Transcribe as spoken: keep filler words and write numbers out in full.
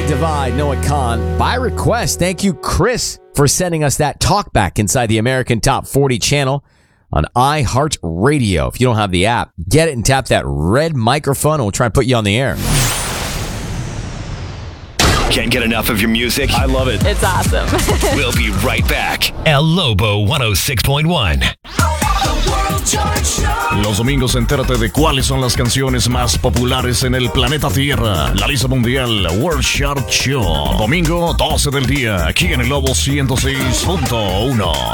Divide, Noah Khan. By request, thank you, Chris, for sending us that talkback inside the American Top forty channel on iHeartRadio. If you don't have the app, get it and tap that red microphone and we'll try and put you on the air. Can't get enough of your music? I love it. It's awesome. We'll be right back. El Lobo one oh six point one. Los domingos entérate de cuáles son las canciones más populares en el planeta Tierra. La lista mundial World Chart Show. Domingo doce del día, aquí en el Lobo ciento seis punto uno.